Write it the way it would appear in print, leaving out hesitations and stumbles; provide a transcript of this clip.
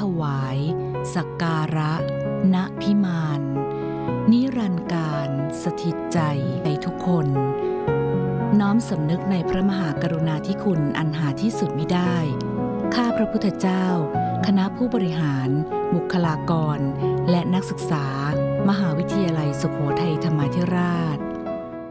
วายสักการะณพิมานนิรันดร์การสถิตใจในทุกคนน้อมสำนึกในพระมหากรุณาธิคุณอันหาที่สุดมิได้ข้าพระพุทธเจ้าคณะผู้บริหารบุคลากรและนักศึกษามหาวิทยาลัยสุโขทัยธรรมาธิราช